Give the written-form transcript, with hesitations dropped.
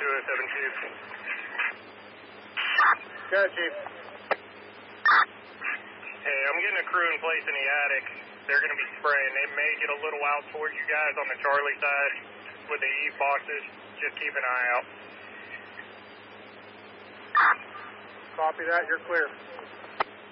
2072. Got it, Chief. Hey, I'm getting a crew in place in the attic. They're going to be spraying. They may get a little out toward you guys on the Charlie side with the Eve boxes. Just keep an eye out. Copy that. You're clear.